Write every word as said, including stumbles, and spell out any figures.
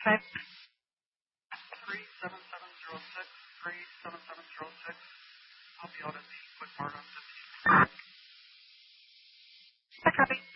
Okay. three seven seven zero six, three seven seven zero six. I'll be out at the quick part on fifteen. I copy.